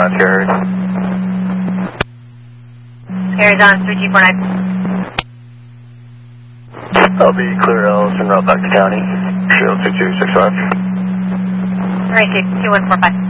carried. Carries on 3249. I'll be clear Ellis and route back to county. Shield 2265. Alright, 2145.